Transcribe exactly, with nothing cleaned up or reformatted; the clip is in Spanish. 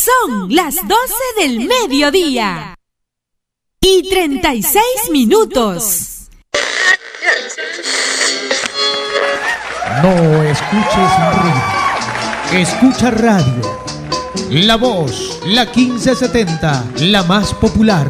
Son las doce del mediodía y treinta y seis minutos. No escuches ruido. Escucha radio. La Voz, la quince setenta, la más popular.